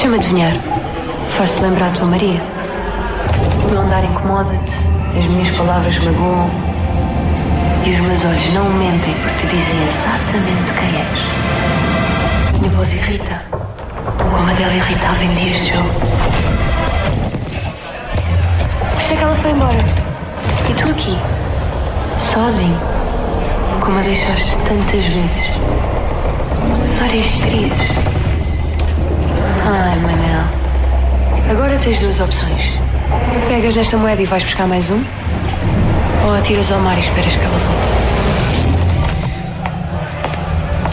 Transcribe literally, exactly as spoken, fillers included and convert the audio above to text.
Deixa-me adivinhar. Faço-te lembrar a tua Maria. O meu andar incomoda-te, as minhas palavras magoam e os meus olhos não mentem porque te dizem exatamente quem és. Minha voz irrita, como a dela irritava em dias de jogo. Por isso é que ela foi embora. E tu aqui, sozinho, como a deixaste tantas vezes. Ora, isto querias. Ai, Manel. Agora tens duas opções. Pegas nesta moeda e vais buscar mais um? Ou atiras ao mar e esperas que ela volte?